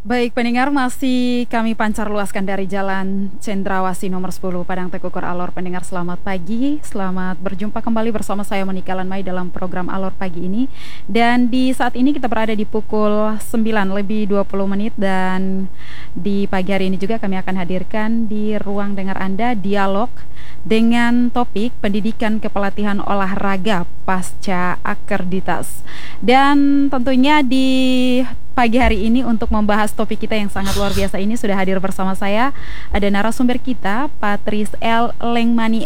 Baik, pendengar, masih kami pancar luaskan dari Jalan Cendrawasih nomor 10 Padang Tekukur Alor. Pendengar, selamat pagi, selamat berjumpa kembali bersama saya Monika Lanmai dalam program Alor pagi ini. Dan di saat ini kita berada di pukul 9 lebih 20 menit, dan di pagi hari ini juga kami akan hadirkan di ruang dengar Anda dialog dengan topik pendidikan kepelatihan olahraga pasca akreditas. Dan tentunya di pagi hari ini untuk membahas topik kita yang sangat luar biasa ini sudah hadir bersama saya ada narasumber kita, Patris L. Lengmani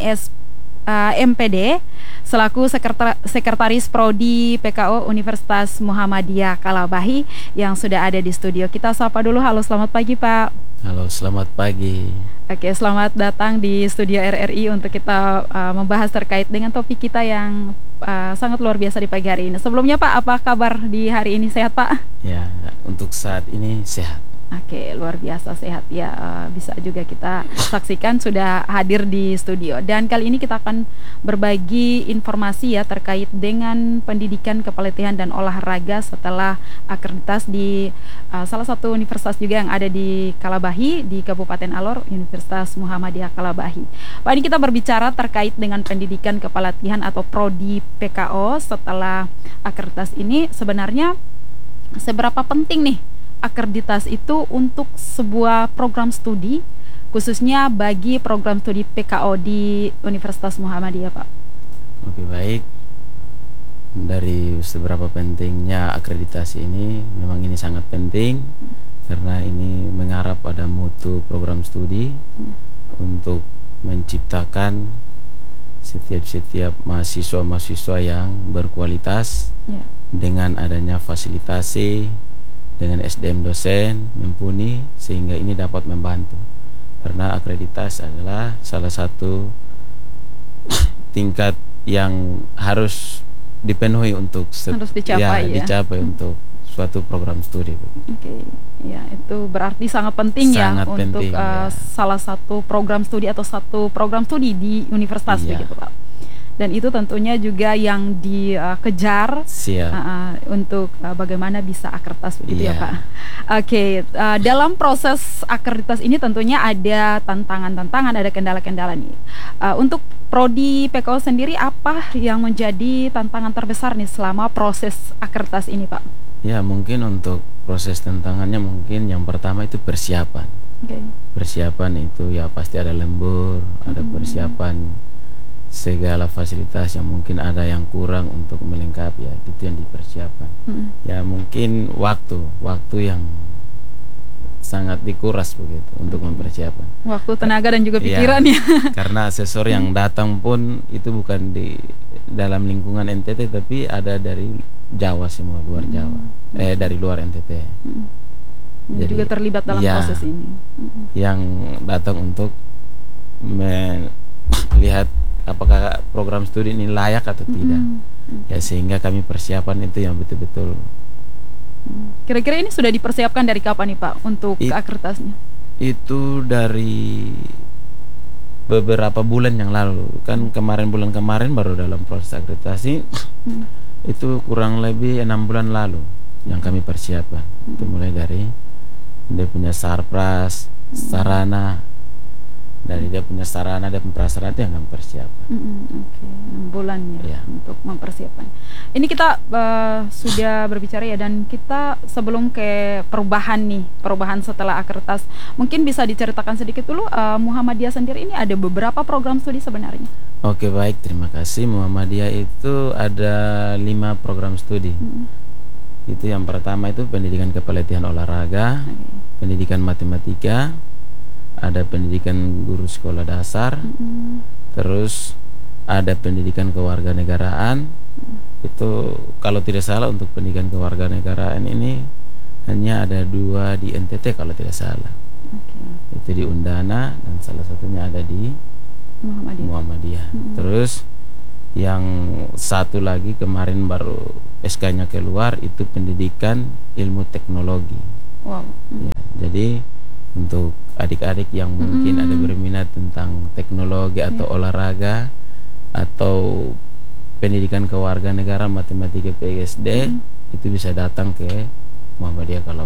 MPD, selaku Sekretaris Prodi PKO Universitas Muhammadiyah Kalabahi yang sudah ada di studio. Kita sapa dulu. Halo, selamat pagi Pak. Halo, selamat pagi. Oke, selamat datang di studio RRI untuk kita membahas terkait dengan topik kita yang sangat luar biasa di pagi hari ini. Sebelumnya Pak, apa kabar di hari ini? Sehat Pak? Ya, untuk saat ini sehat. Oke, luar biasa sehat ya. Bisa juga kita saksikan sudah hadir di studio. Dan kali ini kita akan berbagi informasi ya terkait dengan pendidikan kepelatihan dan olahraga setelah akreditas di salah satu universitas juga yang ada di Kalabahi, di Kabupaten Alor, Universitas Muhammadiyah Kalabahi. Pak, ini kita berbicara terkait dengan pendidikan kepelatihan atau Prodi PKO setelah akreditas ini. Sebenarnya seberapa penting nih akreditas itu untuk sebuah program studi, khususnya bagi program studi PKO di Universitas Muhammadiyah, Pak? Oke, baik. Dari seberapa pentingnya akreditasi ini, memang ini sangat penting karena ini mengarah pada mutu program studi untuk menciptakan setiap mahasiswa-mahasiswa yang berkualitas dengan adanya fasilitasi, dengan SDM dosen mumpuni, sehingga ini dapat membantu karena akreditas adalah salah satu tingkat yang harus dipenuhi untuk harus dicapai dicapai untuk suatu program studi. Oke, ya itu berarti sangat penting sangat ya penting, untuk salah satu program studi atau satu program studi di universitas begitu Pak. Dan itu tentunya juga yang dikejar untuk bagaimana bisa akreditas begitu ya Pak. Oke, dalam proses akreditas ini tentunya ada tantangan-tantangan, ada kendala-kendala nih. Untuk Prodi PKO sendiri, apa yang menjadi tantangan terbesar nih selama proses akreditas ini Pak? Ya, mungkin untuk proses tantangannya mungkin yang pertama itu persiapan. Persiapan itu ya pasti ada lembur, ada persiapan segala fasilitas yang mungkin ada yang kurang untuk melengkapi, ya itu yang dipersiapkan. Ya mungkin waktu yang sangat dikuras begitu untuk mempersiapkan. Waktu, tenaga dan juga pikiran ya. Karena asesor yang datang pun itu bukan di dalam lingkungan NTT tapi ada dari Jawa semua, luar Jawa. Dari luar NTT. Jadi juga terlibat dalam proses ini. Yang datang untuk melihat apakah program studi ini layak atau tidak. Ya sehingga kami persiapan itu yang betul-betul. Kira-kira ini sudah dipersiapkan dari kapan nih Pak untuk akreditasnya? Itu dari beberapa bulan yang lalu. Kan bulan kemarin baru dalam proses akreditasi. Itu kurang lebih 6 bulan lalu yang kami persiapan. Itu mulai dari dia punya sarpras, sarana, dari dia punya sarana dan prasarana itu yang kami persiapkan. 6 bulan ya untuk mempersiapkan. Ini kita sudah berbicara ya, dan kita sebelum ke perubahan setelah akreditas, mungkin bisa diceritakan sedikit dulu Muhammadiyah sendiri ini ada beberapa program studi sebenarnya. Oke, baik, terima kasih. Muhammadiyah itu ada 5 program studi. Itu yang pertama itu pendidikan kepelatihan olahraga, pendidikan matematika, ada pendidikan guru sekolah dasar, terus ada pendidikan kewarganegaraan. Itu kalau tidak salah untuk pendidikan kewarganegaraan ini hanya ada 2 di NTT kalau tidak salah. Itu di Undana dan salah satunya ada di Muhammadiyah. Terus yang satu lagi kemarin baru SK-nya keluar, itu pendidikan ilmu teknologi. Ya, jadi untuk adik-adik yang mungkin ada berminat tentang teknologi atau olahraga atau pendidikan kewarganegaraan, matematika, PGSD, itu bisa datang ke Muhammadiyah Kalabahi.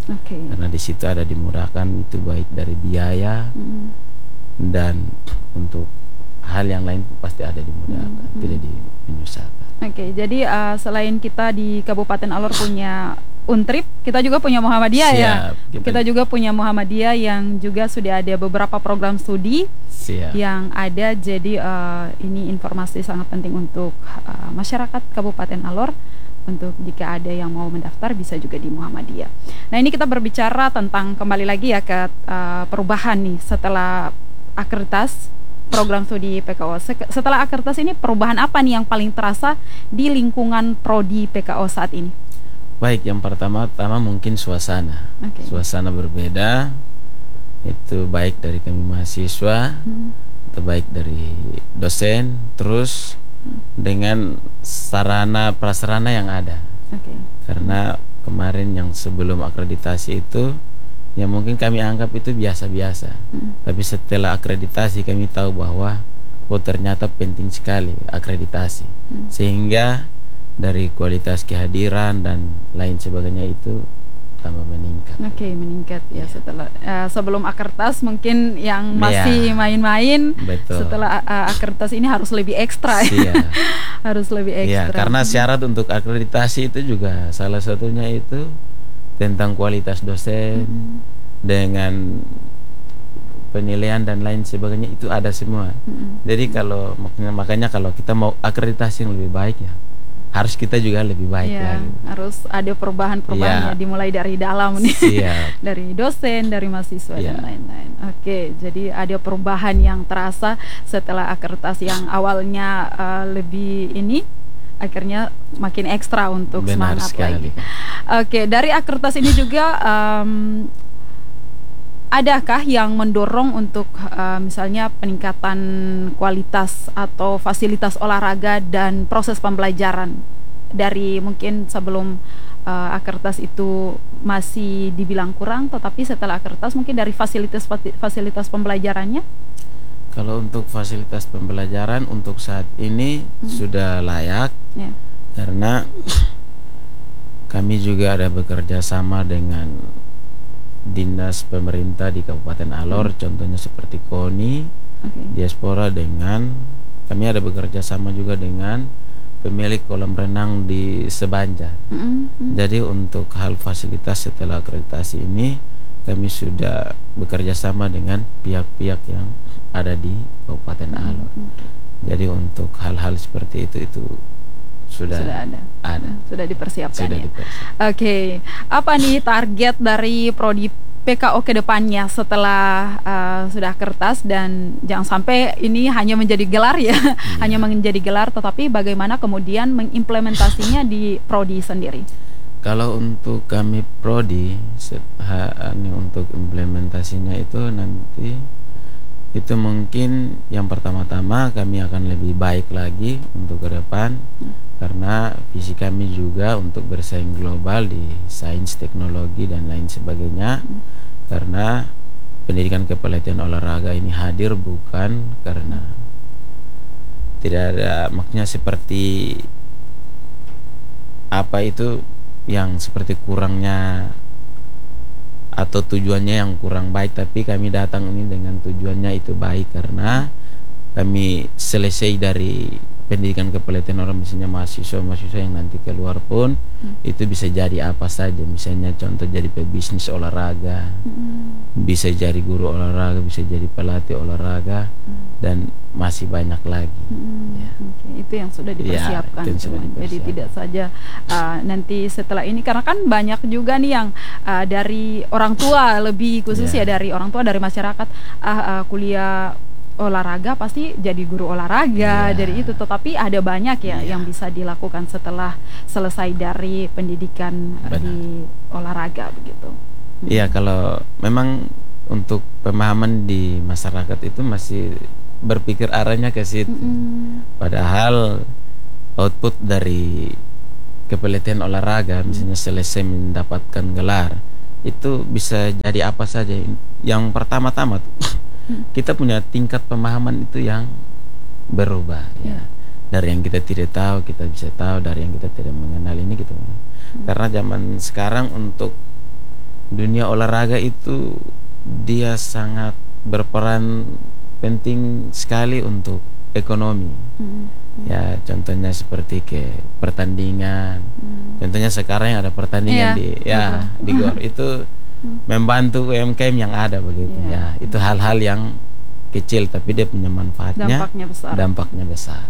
Karena di situ ada dimurahkan, itu baik dari biaya dan untuk hal yang lain pasti ada dimudahkan, tidak dimenyusahkan. Jadi selain kita di Kabupaten Alor punya Untrip, kita juga punya Muhammadiyah. Siap, kita juga punya Muhammadiyah yang juga sudah ada beberapa program studi. Siap. Yang ada. Jadi ini informasi sangat penting untuk masyarakat Kabupaten Alor, untuk jika ada yang mau mendaftar bisa juga di Muhammadiyah. Nah, ini kita berbicara tentang kembali lagi ya ke perubahan nih setelah Akreditas program studi PKO. Setelah Akreditas ini perubahan apa nih yang paling terasa di lingkungan prodi PKO saat ini? Baik, yang pertama mungkin suasana. Suasana berbeda, itu baik dari kami mahasiswa atau baik dari dosen, terus dengan sarana prasarana yang ada. Karena kemarin yang sebelum akreditasi itu ya mungkin kami anggap itu biasa-biasa, tapi setelah akreditasi kami tahu bahwa ternyata penting sekali akreditasi, sehingga dari kualitas kehadiran dan lain sebagainya itu tambah meningkat. Meningkat ya setelah sebelum Akreditas mungkin yang masih main-main, setelah Akreditas ini harus lebih ekstra ya. Harus lebih ekstra. Karena syarat untuk akreditasi itu juga salah satunya itu tentang kualitas dosen dengan penilaian dan lain sebagainya, itu ada semua. Jadi kalau makanya kalau kita mau akreditasi yang lebih baik ya harus kita juga lebih baik lagi. Harus ada perubahan-perubahan dimulai dari dalam nih. Dari dosen, dari mahasiswa dan lain-lain. Jadi ada perubahan yang terasa setelah akreditasi yang awalnya lebih ini, akhirnya makin ekstra untuk semangat lagi. Dari akreditasi ini juga adakah yang mendorong untuk misalnya peningkatan kualitas atau fasilitas olahraga dan proses pembelajaran dari mungkin sebelum akreditasi itu masih dibilang kurang, tetapi setelah akreditasi mungkin dari fasilitas pembelajarannya? Kalau untuk fasilitas pembelajaran untuk saat ini sudah layak, karena kami juga ada bekerja sama dengan dinas pemerintah di Kabupaten Alor, contohnya seperti KONI, Diaspora, dengan kami ada bekerja sama juga dengan pemilik kolam renang di Sebanjar. Jadi untuk hal fasilitas setelah akreditasi ini kami sudah bekerja sama dengan pihak-pihak yang ada di Kabupaten Alor. Jadi untuk hal-hal seperti itu sudah ada. Sudah dipersiapkan. Apa nih target dari prodi PKO ke depannya setelah sudah kertas, dan jangan sampai ini hanya menjadi gelar hanya menjadi gelar, tetapi bagaimana kemudian mengimplementasinya di prodi sendiri? Kalau untuk kami prodi untuk implementasinya itu nanti itu mungkin yang pertama-tama kami akan lebih baik lagi untuk ke depan, karena visi kami juga untuk bersaing global di sains, teknologi dan lain sebagainya. Karena pendidikan kepelatihan olahraga ini hadir bukan karena tidak ada maknya seperti apa itu yang seperti kurangnya atau tujuannya yang kurang baik, tapi kami datang ini dengan tujuannya itu baik, karena kami selesai dari pendidikan kepelatihan orang, misalnya mahasiswa yang nanti keluar pun itu bisa jadi apa saja, misalnya contoh jadi pebisnis olahraga, bisa jadi guru olahraga, bisa jadi pelatih olahraga, dan masih banyak lagi. Itu yang sudah dipersiapkan. Jadi tidak saja nanti setelah ini, karena kan banyak juga nih yang dari orang tua, lebih khusus dari orang tua, dari masyarakat, kuliah olahraga pasti jadi guru olahraga, jadi itu. Tetapi ada banyak yang bisa dilakukan setelah selesai dari pendidikan di olahraga begitu. Kalau memang untuk pemahaman di masyarakat itu masih berpikir arahnya ke situ. Padahal output dari kepelatihan olahraga, misalnya selesai mendapatkan gelar, itu bisa jadi apa saja. Yang pertama-tama kita punya tingkat pemahaman itu yang berubah dari yang kita tidak tahu kita bisa tahu, dari yang kita tidak mengenal ini kita karena zaman sekarang untuk dunia olahraga itu dia sangat berperan penting sekali untuk ekonomi. Ya contohnya seperti ke pertandingan. Contohnya sekarang yang ada pertandingan di GOR itu membantu UMKM yang ada begitu. Ya itu hal-hal yang kecil tapi dia punya manfaatnya, dampaknya besar.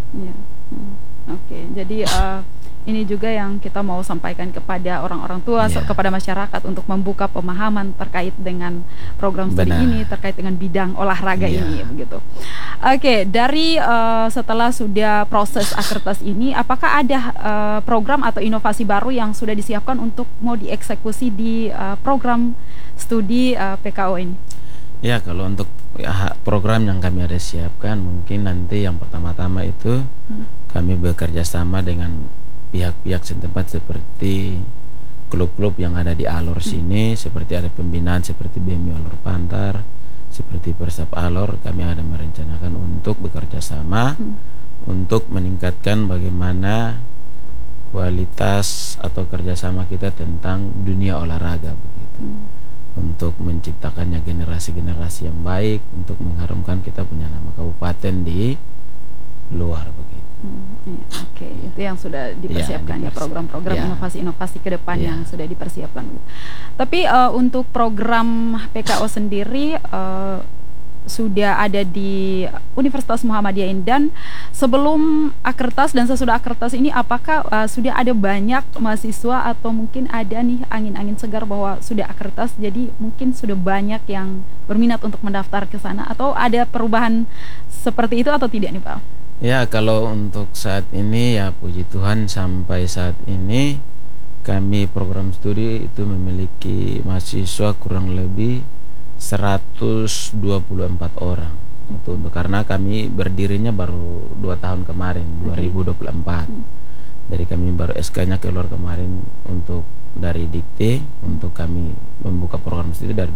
Oke, jadi ini juga yang kita mau sampaikan kepada orang-orang tua, kepada masyarakat untuk membuka pemahaman terkait dengan program studi ini, terkait dengan bidang olahraga ini, begitu. Oke, dari setelah sudah proses Akertas ini, apakah ada program atau inovasi baru yang sudah disiapkan untuk mau dieksekusi di program studi PKO ini? Ya, kalau untuk program yang kami ada siapkan, mungkin nanti yang pertama-tama itu kami bekerja sama dengan pihak-pihak setempat seperti klub-klub yang ada di Alor sini, seperti ada pembinaan seperti BMI Alor Pantar, seperti Persab Alor. Kami ada merencanakan untuk bekerja sama untuk meningkatkan bagaimana kualitas atau kerjasama kita tentang dunia olahraga begitu, untuk menciptakannya generasi-generasi yang baik, untuk mengharumkan kita punya nama kabupaten di luar begitu. Oke, itu yang sudah dipersiapkan ya, program-program inovasi-inovasi ke depan yang sudah dipersiapkan. Tapi untuk program PKO sendiri sudah ada di Universitas Muhammadiyah Indan. Sebelum Akertas dan sesudah Akertas ini, apakah sudah ada banyak mahasiswa atau mungkin ada nih angin-angin segar bahwa sudah Akertas, jadi mungkin sudah banyak yang berminat untuk mendaftar ke sana, atau ada perubahan seperti itu atau tidak nih Pak? Ya, kalau untuk saat ini ya puji Tuhan sampai saat ini kami program studi itu memiliki mahasiswa kurang lebih 124 orang. Untuk karena kami berdirinya baru 2 tahun kemarin, 2024. Jadi kami baru SK-nya keluar kemarin untuk dari Dikti untuk kami membuka program studi dari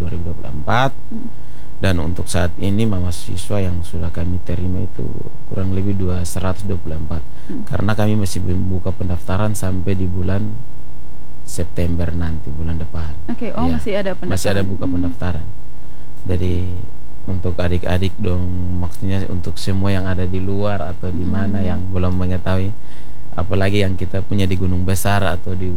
2024. Dan untuk saat ini mahasiswa yang sudah kami terima itu kurang lebih 124. Karena kami masih membuka pendaftaran sampai di bulan September nanti, bulan depan. Oke, masih ada pendaftaran. Masih ada buka pendaftaran. Jadi untuk adik-adik dong, maksudnya untuk semua yang ada di luar atau di mana yang belum mengetahui, apalagi yang kita punya di Gunung Besar atau di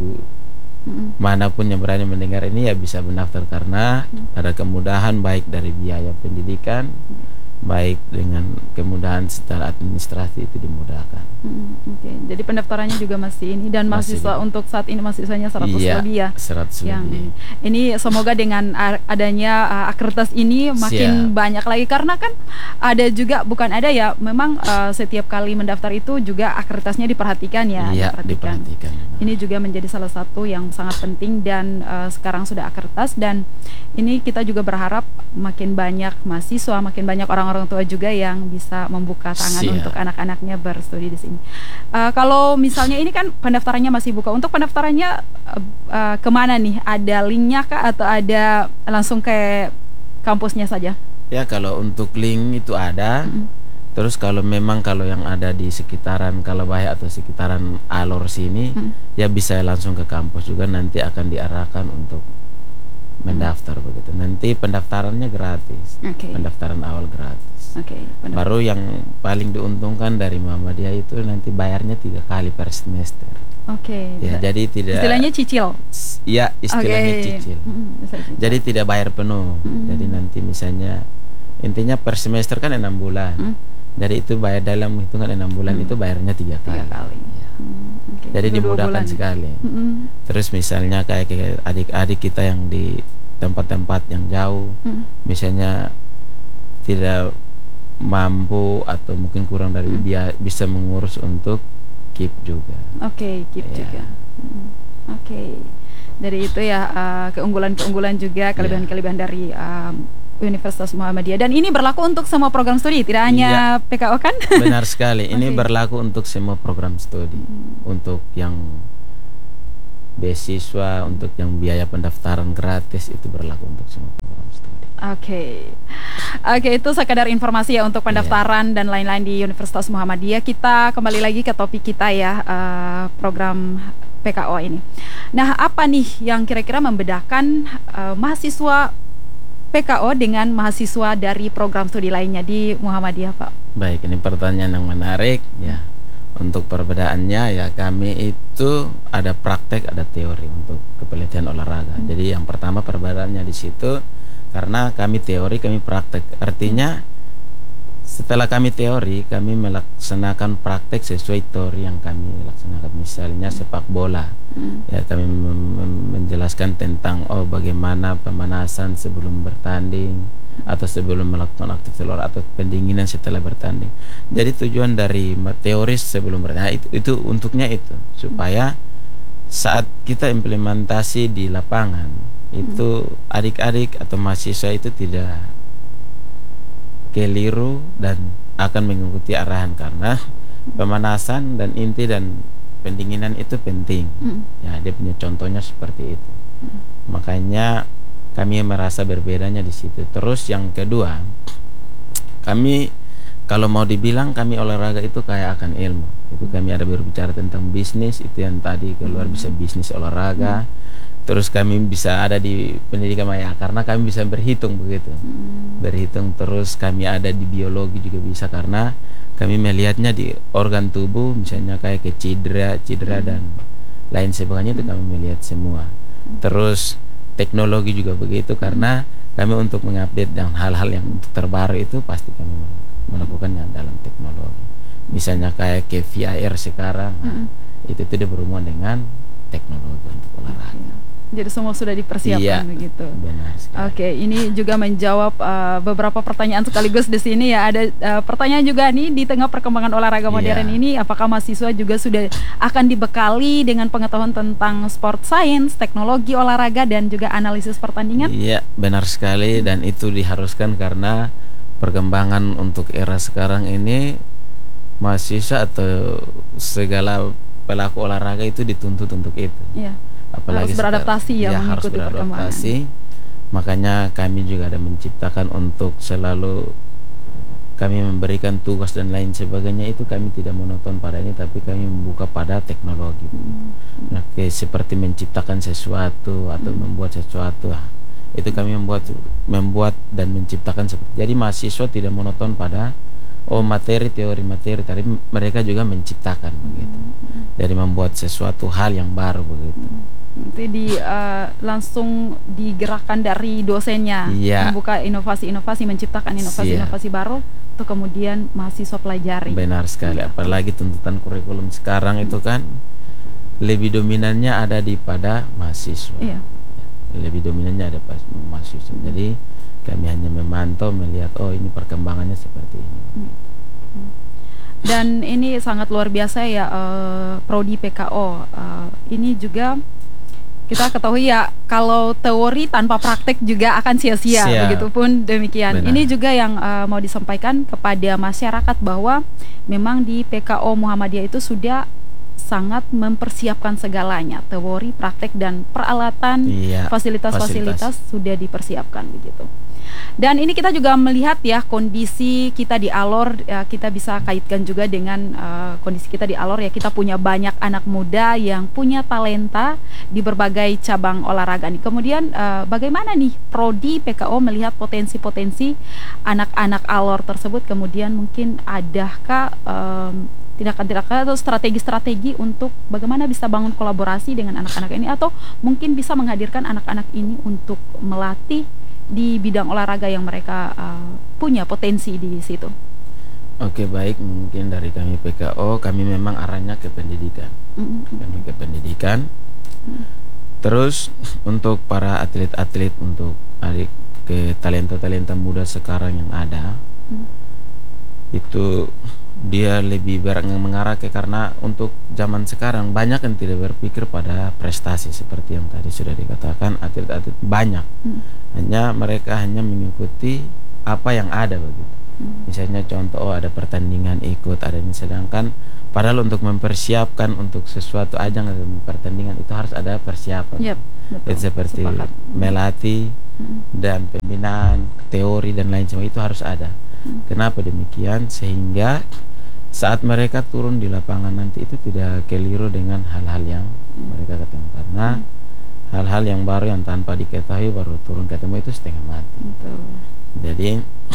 manapun yang berani mendengar ini ya bisa mendaftar, karena ada kemudahan baik dari biaya pendidikan, baik dengan kemudahan secara administrasi itu dimudahkan. Oke. Jadi pendaftarannya juga masih ini, dan mahasiswa untuk saat ini mahasiswanya 100 lebih ya. 100 lebih. Ini semoga dengan adanya Akertas ini makin banyak lagi, karena kan ada juga memang setiap kali mendaftar itu juga Akertasnya diperhatikan ya. Diperhatikan. Ini juga menjadi salah satu yang sangat penting, dan sekarang sudah Akertas, dan ini kita juga berharap makin banyak mahasiswa, makin banyak orang-orang tua juga yang bisa membuka tangan untuk anak-anaknya berstudi di sini. Kalau misalnya ini kan pendaftarannya masih buka, untuk pendaftarannya kemana nih? Ada linknya kah atau ada langsung ke kampusnya saja? Ya, kalau untuk link itu ada. Terus kalau memang kalau yang ada di sekitaran Kalabaya atau sekitaran Alor sini, ya bisa langsung ke kampus juga, nanti akan diarahkan untuk mendaftar begitu. Nanti pendaftarannya gratis. Pendaftaran awal gratis. Baru yang paling diuntungkan dari Muhammadiyah itu nanti bayarnya 3 kali per semester. Ya, jadi tidak, istilahnya cicil. Ya, istilahnya cicil. Jadi tidak bayar penuh. Jadi nanti misalnya intinya per semester kan 6 bulan. Jadi itu bayar dalam hitungan 6 bulan itu bayarnya 3 kali. Jadi dimudahkan sekali. Terus misalnya kayak adik-adik kita yang di tempat-tempat yang jauh, misalnya tidak mampu atau mungkin kurang dari dia, bisa mengurus untuk KIP juga. KIP juga. Dari itu ya keunggulan-keunggulan juga, kelebihan-kelebihan dari Universitas Muhammadiyah. Dan ini berlaku untuk semua program studi, tidak hanya PKO kan? Benar sekali. Ini berlaku untuk semua program studi. Untuk yang beasiswa, untuk yang biaya pendaftaran gratis, itu berlaku untuk semua program studi. Itu sekadar informasi ya untuk pendaftaran dan lain-lain di Universitas Muhammadiyah. Kita kembali lagi ke topik kita ya, program PKO ini. Nah, apa nih yang kira-kira membedakan mahasiswa PKO dengan mahasiswa dari program studi lainnya di Muhammadiyah, Pak? Baik, ini pertanyaan yang menarik ya. Untuk perbedaannya ya, kami itu ada praktek, ada teori untuk kepelitihan olahraga. Jadi yang pertama perbedaannya di situ, karena kami teori, kami praktek. Artinya setelah kami teori, kami melaksanakan praktek sesuai teori yang kami laksanakan. Misalnya sepak bola, ya kami menjelaskan tentang bagaimana pemanasan sebelum bertanding atau sebelum melakukan aktivitas olahraga atau pendinginan setelah bertanding. Jadi tujuan dari teoris sebelum bertanding itu untuknya itu supaya saat kita implementasi di lapangan itu adik-adik atau mahasiswa itu tidak keliru dan akan mengikuti arahan, karena pemanasan dan inti dan pendinginan itu penting. Ya, dia punya contohnya seperti itu. Makanya kami merasa berbedanya di situ. Terus yang kedua, kami kalau mau dibilang kami olahraga itu kayak akan ilmu. Itu kami ada berbicara tentang bisnis, itu yang tadi keluar bisa bisnis olahraga. Terus kami bisa ada di pendidikan maya karena kami bisa berhitung begitu. Berhitung, terus kami ada di biologi juga bisa karena kami melihatnya di organ tubuh, misalnya kayak ke cedera dan lain sebagainya, itu kami melihat semua. Terus teknologi juga begitu karena kami untuk mengupdate dan hal-hal yang terbaru itu pasti kami melakukannya dalam teknologi. Misalnya kayak ke VIR sekarang, itu tidak berhubungan dengan teknologi untuk olahraga. Jadi semua sudah dipersiapkan begitu. Benar sekali. Oke, ini juga menjawab beberapa pertanyaan sekaligus di sini ya. Ada pertanyaan juga nih, di tengah perkembangan olahraga modern ini, apakah mahasiswa juga sudah akan dibekali dengan pengetahuan tentang sport science, teknologi olahraga dan juga analisis pertandingan? Iya, benar sekali, dan itu diharuskan karena perkembangan untuk era sekarang ini mahasiswa atau segala pelaku olahraga itu dituntut untuk itu. Iya. Apalagi harus beradaptasi ya, mengikuti perkembangan. Makanya kami juga ada menciptakan untuk selalu kami memberikan tugas dan lain sebagainya, itu kami tidak monoton pada ini, tapi kami membuka pada teknologi. Nah, seperti menciptakan sesuatu atau membuat sesuatu, itu kami membuat dan menciptakan seperti. Jadi mahasiswa tidak monoton pada materi, teori, tapi mereka juga menciptakan begitu. Jadi membuat sesuatu hal yang baru begitu. Itu langsung digerakkan dari dosennya, membuka inovasi-inovasi, menciptakan inovasi-inovasi baru untuk kemudian mahasiswa pelajari. Benar sekali. Apalagi tuntutan kurikulum sekarang itu kan lebih dominannya ada di pada mahasiswa. Lebih dominannya ada pada mahasiswa. Jadi kami hanya memantau, melihat ini perkembangannya seperti ini. Dan ini sangat luar biasa ya, prodi PKO. Ini juga kita ketahui ya, kalau teori tanpa praktek juga akan sia-sia. Begitupun demikian. Benar. Ini juga yang mau disampaikan kepada masyarakat bahwa memang di PKO Muhammadiyah itu sudah sangat mempersiapkan segalanya, teori, praktek dan peralatan, fasilitas sudah dipersiapkan begitu. Dan ini kita juga melihat ya kondisi kita di Alor, kita bisa kaitkan juga dengan kondisi kita di Alor ya, kita punya banyak anak muda yang punya talenta di berbagai cabang olahraga nih. Kemudian bagaimana nih prodi PKO melihat potensi-potensi anak-anak Alor tersebut, kemudian mungkin adakah tindakan-tindakan atau strategi-strategi untuk bagaimana bisa bangun kolaborasi dengan anak-anak ini, atau mungkin bisa menghadirkan anak-anak ini untuk melatih di bidang olahraga yang mereka punya potensi di situ. Oke, baik, mungkin dari kami PKO, kami memang arahnya ke pendidikan. Kami ke pendidikan. Terus untuk para atlet-atlet, untuk ke talenta-talenta muda sekarang yang ada, itu dia lebih mengarah ke, karena untuk zaman sekarang banyak yang tidak berpikir pada prestasi seperti yang tadi sudah dikatakan, atlet-atlet banyak mereka hanya mengikuti apa yang ada begitu. Misalnya contoh, ada pertandingan ikut, ada ini, sedangkan padahal untuk mempersiapkan untuk sesuatu ajang atau pertandingan itu harus ada persiapan. Itu seperti melatih dan pembinaan, teori dan lain sebagainya, itu harus ada. Kenapa demikian? Sehingga saat mereka turun di lapangan nanti itu tidak keliru dengan hal-hal yang mereka ketemu, karena hal-hal yang baru yang tanpa diketahui baru turun ketemu itu setengah mati. Betul. Jadi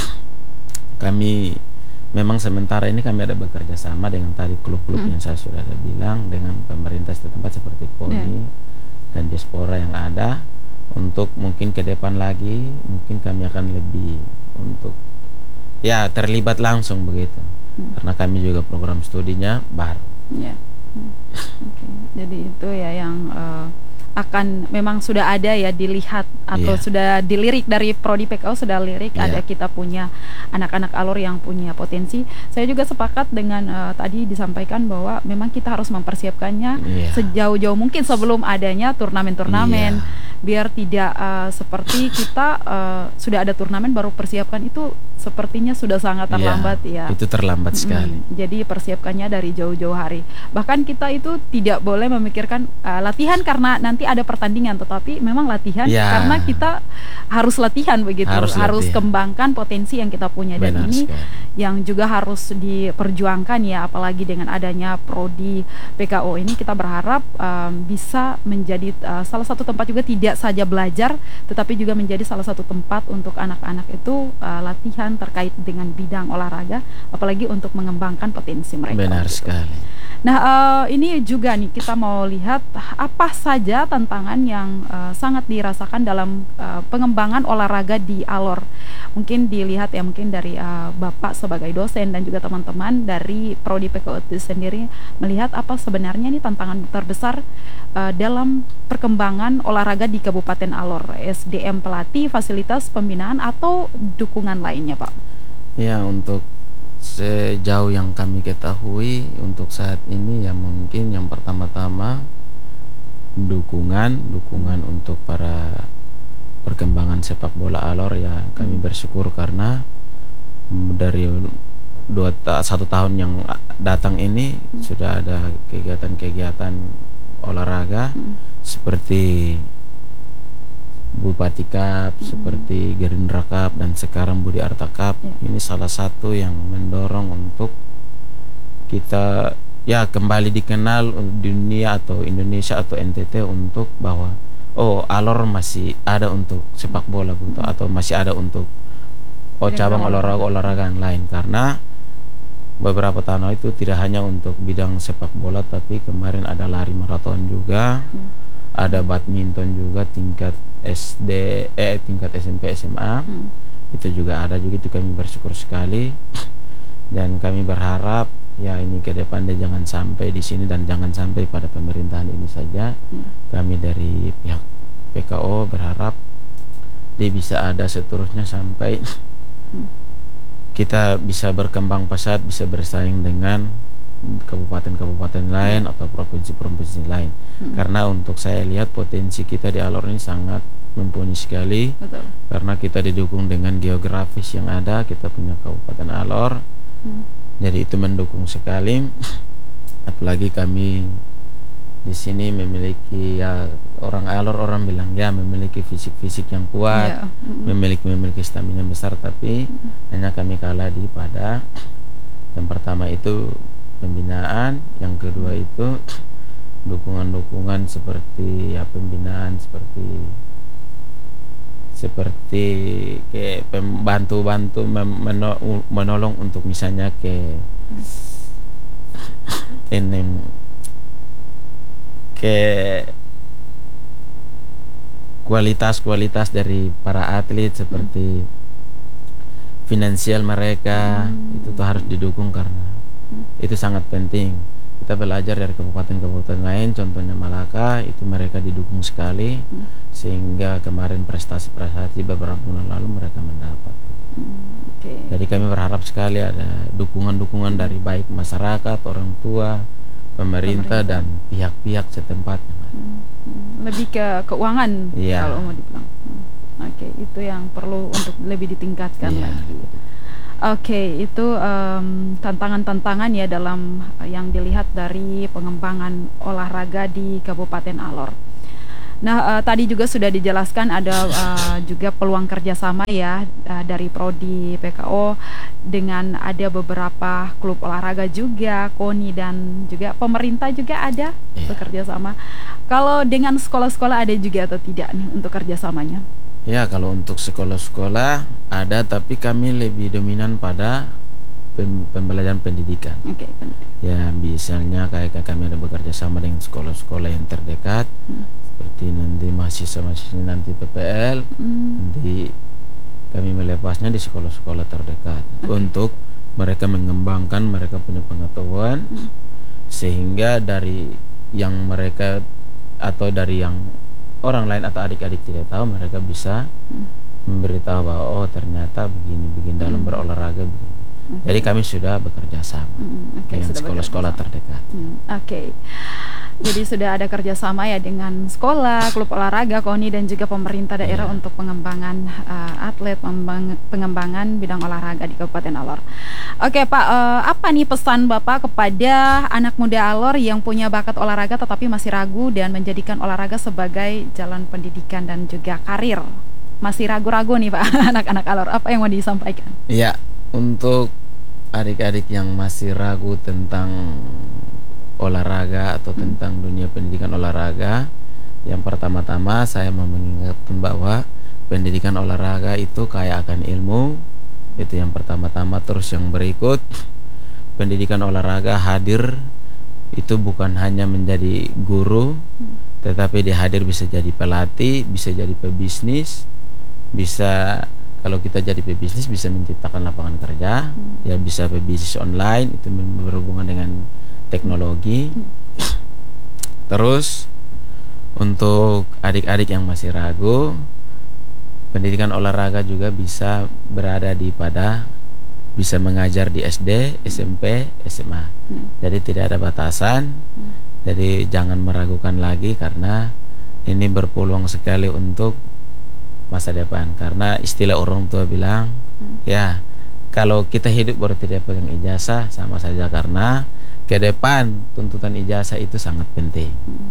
kami memang sementara ini kami ada bekerja sama dengan tadi klub-klub yang saya sudah ada bilang, dengan pemerintah setempat seperti KONI dan diaspora yang ada, untuk mungkin ke depan lagi mungkin kami akan lebih untuk ya terlibat langsung begitu, karena kami juga program studinya baru. Ya. Oke. Jadi itu ya yang akan memang sudah ada ya dilihat atau sudah dilirik dari Prodi PKO, sudah lirik ada kita punya anak-anak alor yang punya potensi. Saya juga sepakat dengan tadi disampaikan bahwa memang kita harus mempersiapkannya sejauh-jauh mungkin sebelum adanya turnamen-turnamen, biar tidak seperti kita sudah ada turnamen baru persiapkan, itu sepertinya sudah sangat terlambat ya. Itu terlambat sekali. Jadi persiapkannya dari jauh-jauh hari. Bahkan kita itu tidak boleh memikirkan latihan karena nanti ada pertandingan, tetapi memang latihan karena kita harus latihan begitu, harus kembangkan potensi yang kita punya. Dan ini yang juga harus diperjuangkan ya, apalagi dengan adanya Prodi PKO ini, kita berharap bisa menjadi salah satu tempat juga tidak saja belajar, tetapi juga menjadi salah satu tempat untuk anak-anak itu latihan terkait dengan bidang olahraga, apalagi untuk mengembangkan potensi mereka. Benar sekali. Nah, ini juga nih kita mau lihat apa saja tantangan yang sangat dirasakan dalam pengembangan olahraga di Alor. Mungkin dilihat ya, mungkin dari Bapak sebagai dosen dan juga teman-teman dari Prodi PKO itu sendiri, melihat apa sebenarnya nih tantangan terbesar dalam perkembangan olahraga di Kabupaten Alor, SDM pelatih, fasilitas pembinaan atau dukungan lainnya, Pak? Ya, untuk sejauh yang kami ketahui untuk saat ini ya, mungkin yang pertama-tama dukungan untuk para perkembangan sepak bola Alor ya. Kami bersyukur karena dari 1 tahun yang datang ini sudah ada kegiatan-kegiatan olahraga seperti Bupati Cup, seperti Gerindra Cup, dan sekarang Budi Arta Cup. Ini salah satu yang mendorong untuk kita ya kembali dikenal dunia atau Indonesia atau NTT untuk bahwa Alor masih ada untuk sepak bola gitu, atau masih ada untuk cabang olahraga yang lain. Karena beberapa tahun lalu itu tidak hanya untuk bidang sepak bola, tapi kemarin ada lari maraton juga, ada badminton juga tingkat tingkat SMP SMA, itu juga ada juga. Itu kami bersyukur sekali, dan kami berharap ya ini ke depannya jangan sampai di sini dan jangan sampai pada pemerintahan ini saja. Kami dari pihak PKO berharap dia bisa ada seterusnya sampai kita bisa berkembang pesat, bisa bersaing dengan kabupaten-kabupaten lain atau provinsi-provinsi lain. Karena untuk saya lihat potensi kita di Alor ini sangat mumpuni sekali. Betul. Karena kita didukung dengan geografis yang ada, kita punya Kabupaten Alor, jadi itu mendukung sekali. Apalagi kami di sini memiliki ya, orang Alor orang bilang ya memiliki fisik yang kuat, memiliki stamina besar, tapi hanya kami kalah di pada yang pertama itu pembinaan, yang kedua itu dukungan seperti ya pembinaan seperti kayak bantu menolong untuk misalnya ke kualitas dari para atlet, seperti finansial mereka itu tuh harus didukung, karena itu sangat penting. Kita belajar dari kabupaten-kabupaten lain, contohnya Malaka, itu mereka didukung sekali, sehingga kemarin prestasi beberapa bulan lalu mereka mendapat. Jadi kami berharap sekali ada dukungan dari baik masyarakat, orang tua, pemerintah dan pihak-pihak setempat. Lebih ke keuangan kalau mau dibilang. Itu yang perlu untuk lebih ditingkatkan lagi. Itu tantangan-tantangan ya dalam yang dilihat dari pengembangan olahraga di Kabupaten Alor. Nah, tadi juga sudah dijelaskan ada juga peluang kerjasama ya dari Prodi PKO dengan ada beberapa klub olahraga juga, KONI dan juga pemerintah juga ada bekerja sama. Kalau dengan sekolah-sekolah ada juga atau tidak nih untuk kerjasamanya? Ya, kalau untuk sekolah-sekolah ada, tapi kami lebih dominan pada pembelajaran pendidikan. Ya, misalnya kayak kami ada bekerja sama dengan sekolah-sekolah yang terdekat, seperti nanti mahasiswa nanti PPL, nanti kami melepasnya di sekolah-sekolah terdekat untuk mereka mengembangkan mereka punya pengetahuan, sehingga dari yang mereka atau dari yang orang lain atau adik-adik tidak tahu, mereka bisa memberitahu bahwa oh ternyata begini dalam berolahraga begini. Jadi kami sudah bekerja sama dengan sekolah-sekolah terdekat. Jadi sudah ada kerjasama ya dengan sekolah, klub olahraga, KONI dan juga pemerintah daerah untuk pengembangan atlet, pengembangan bidang olahraga di Kabupaten Alor. Oke Pak, apa nih pesan Bapak kepada anak muda Alor yang punya bakat olahraga tetapi masih ragu dan menjadikan olahraga sebagai jalan pendidikan dan juga karir? Masih ragu-ragu nih Pak, anak-anak Alor, apa yang mau disampaikan? Iya, untuk adik-adik yang masih ragu tentang olahraga atau tentang dunia pendidikan olahraga, yang pertama-tama saya mau mengingatkan bahwa pendidikan olahraga itu kaya akan ilmu. Itu yang pertama-tama. Terus yang berikut, pendidikan olahraga hadir itu bukan hanya menjadi guru, tetapi dia hadir bisa jadi pelatih, bisa jadi pebisnis, bisa, kalau kita jadi pebisnis bisa menciptakan lapangan kerja, ya bisa pebisnis online, itu berhubungan dengan teknologi. Terus untuk adik-adik yang masih ragu, pendidikan olahraga juga bisa berada di pada bisa mengajar di SD, SMP, SMA. Jadi tidak ada batasan. Jadi jangan meragukan lagi, karena ini berpeluang sekali untuk masa depan. Karena istilah orang tua bilang, ya kalau kita hidup baru tidak pegang ijazah sama saja, karena ke depan tuntutan ijazah itu sangat penting.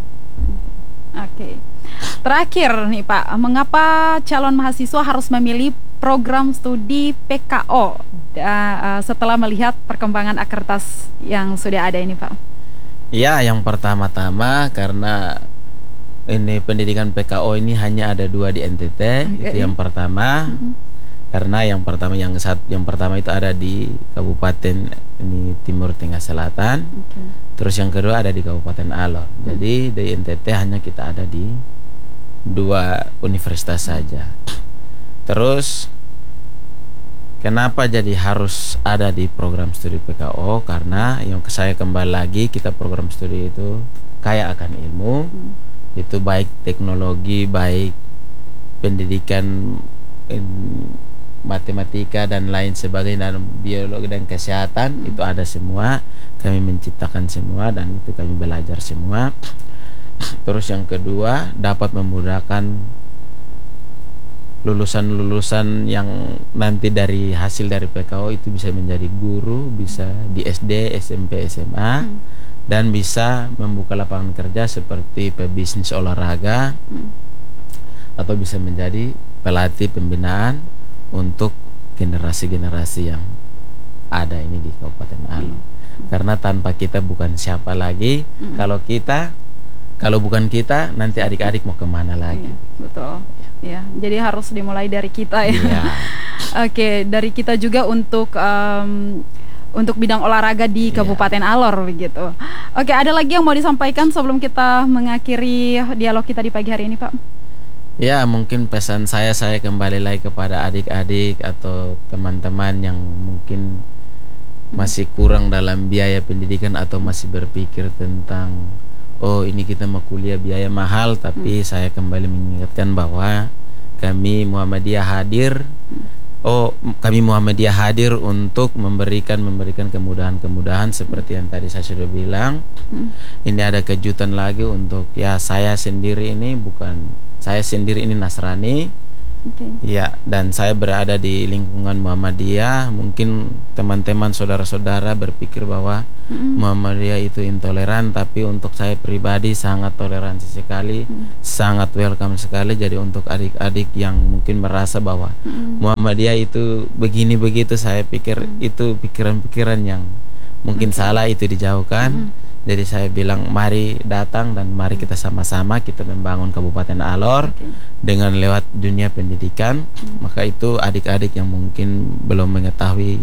Terakhir nih Pak, mengapa calon mahasiswa harus memilih program studi PKO setelah melihat perkembangan Akertas yang sudah ada ini Pak? Ya, yang pertama-tama karena ini pendidikan PKO ini hanya ada 2 di NTT. Itu yang pertama. Karena yang pertama itu ada di Kabupaten ini Timur Tengah Selatan. Terus yang kedua ada di Kabupaten Alor. Jadi di NTT hanya kita ada di 2 universitas saja. Terus kenapa jadi harus ada di program studi PKO? Karena yang saya kembali lagi, kita program studi itu kaya akan ilmu. Itu baik teknologi, baik pendidikan, matematika dan lain sebagainya, dan biologi dan kesehatan, itu ada semua. Kami menciptakan semua dan itu kami belajar semua. Terus yang kedua, dapat memudahkan lulusan-lulusan yang nanti dari hasil dari PKO itu bisa menjadi guru, bisa di SD, SMP, SMA, dan bisa membuka lapangan kerja seperti pebisnis olahraga, atau bisa menjadi pelatih pembinaan untuk generasi-generasi yang ada ini di Kabupaten Alor. Karena tanpa kita bukan siapa lagi. Kalau bukan kita, nanti adik-adik mau kemana lagi? Betul. Ya, jadi harus dimulai dari kita ya. Dari kita juga untuk bidang olahraga di Kabupaten Alor begitu. Ada lagi yang mau disampaikan sebelum kita mengakhiri dialog kita di pagi hari ini, Pak? Ya, mungkin pesan saya kembali lagi kepada adik-adik atau teman-teman yang mungkin masih kurang dalam biaya pendidikan atau masih berpikir tentang oh ini kita mau kuliah biaya mahal, tapi saya kembali mengingatkan bahwa kami Muhammadiyah hadir. Kami Muhammadiyah hadir untuk memberikan kemudahan-kemudahan seperti yang tadi saya sudah bilang. Ini ada kejutan lagi untuk saya sendiri ini Nasrani, Ya, dan saya berada di lingkungan Muhammadiyah. Mungkin teman-teman saudara-saudara berpikir bahwa Muhammadiyah itu intoleran, tapi untuk saya pribadi sangat toleransi sekali, sangat welcome sekali. Jadi untuk adik-adik yang mungkin merasa bahwa Muhammadiyah itu begini begitu, saya pikir itu pikiran-pikiran yang mungkin salah, itu dijauhkan. Jadi saya bilang mari datang dan mari kita sama-sama kita membangun Kabupaten Alor dengan lewat dunia pendidikan. Maka itu adik-adik yang mungkin belum mengetahui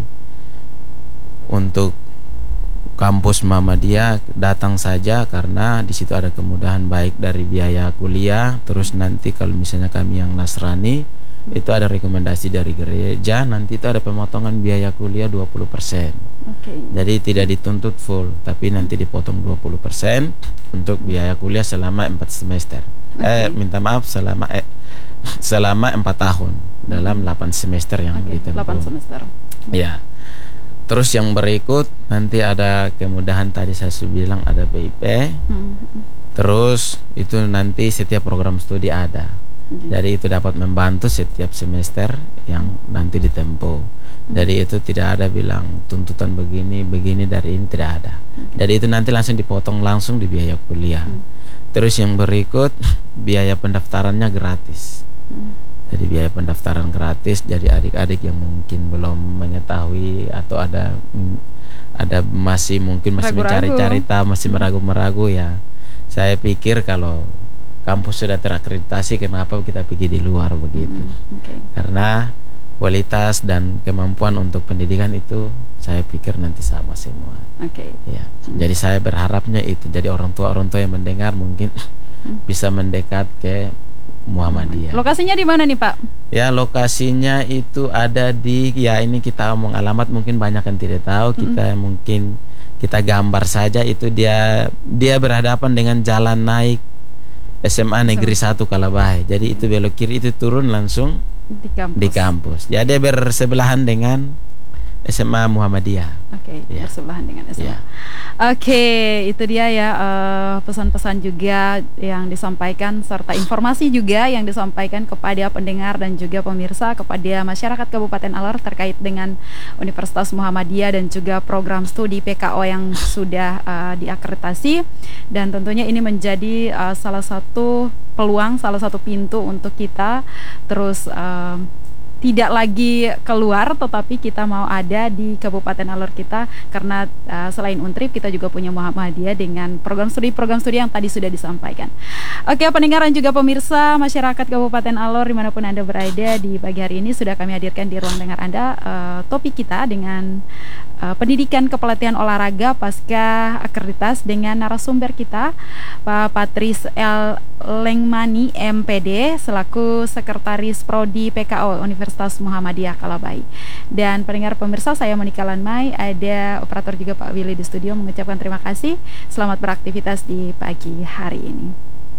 untuk kampus Muhammadiyah, datang saja karena di situ ada kemudahan baik dari biaya kuliah. Terus nanti kalau misalnya kami yang Nasrani itu ada rekomendasi dari gereja, nanti itu ada pemotongan biaya kuliah 20%. Jadi tidak dituntut full, tapi nanti dipotong 20% untuk biaya kuliah selama 4 semester. Minta maaf, selama 4 tahun dalam 8 semester yang ditempuh. 8 semester. Ya. Terus yang berikut nanti ada kemudahan, tadi saya sudah bilang ada BIP. Terus itu nanti setiap program studi ada. Jadi itu dapat membantu setiap semester yang nanti ditempuh. Jadi itu tidak ada bilang tuntutan begini dari ini, tidak ada. Jadi itu nanti langsung dipotong langsung di biaya kuliah. Terus yang berikut biaya pendaftarannya gratis. Jadi biaya pendaftaran gratis. Jadi adik-adik yang mungkin belum mengetahui atau ada masih mencari-cari tahu, masih meragu-meragu, ya saya pikir kalau kampus sudah terakreditasi, kenapa kita pergi di luar begitu? Karena kualitas dan kemampuan untuk pendidikan itu saya pikir nanti sama semua. Ya. Jadi saya berharapnya itu. Jadi orang tua yang mendengar mungkin bisa mendekat ke Muhammadiyah. Lokasinya di mana nih Pak? Ya, lokasinya itu ada di, ya ini kita omong alamat mungkin banyak yang tidak tahu. Kita gambar saja, itu dia berhadapan dengan jalan naik SMA Negeri 1 Kalabahi. Jadi itu belok kiri, itu turun langsung di kampus. Jadi dia bersebelahan dengan SMA Muhammadiyah. Bersebelahan dengan SMA. Itu dia ya, pesan-pesan juga yang disampaikan serta informasi juga yang disampaikan kepada pendengar dan juga pemirsa, kepada masyarakat Kabupaten Alor terkait dengan Universitas Muhammadiyah dan juga program studi PKO yang sudah diakreditasi. Dan tentunya ini menjadi salah satu peluang, salah satu pintu untuk kita terus tidak lagi keluar, tetapi kita mau ada di Kabupaten Alor kita, karena selain Untrip kita juga punya Muhammadiyah dengan program studi yang tadi sudah disampaikan. Pendengar dan juga pemirsa masyarakat Kabupaten Alor dimanapun Anda berada, di pagi hari ini sudah kami hadirkan di ruang dengar Anda topik kita dengan pendidikan kepelatihan olahraga pasca akreditas dengan narasumber kita Pak Patris L. Lengmani MPD selaku Sekretaris Prodi PKO Universitas Muhammadiyah Kalabahi. Dan pendengar pemirsa, saya Monika Lanmai, ada operator juga Pak Willy di studio, mengucapkan terima kasih. Selamat beraktivitas di pagi hari ini.